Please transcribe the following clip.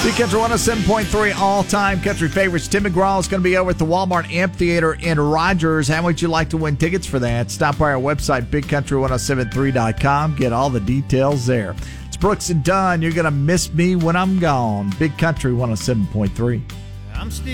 Big Country 107.3 all-time country favorites. Tim McGraw is going to be over at the Walmart Amphitheater in Rogers. How would you like to win tickets for that? Stop by our website, bigcountry1073.com. Get all the details there. It's Brooks and Dunn. You're going to miss me when I'm gone. Big Country 107.3. I'm still